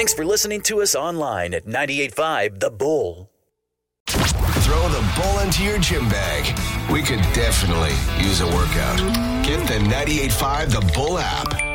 Thanks for listening to us online at 98.5 The Bull. Throw the Bull into your gym bag. We could definitely use a workout. Get the 98.5 The Bull app.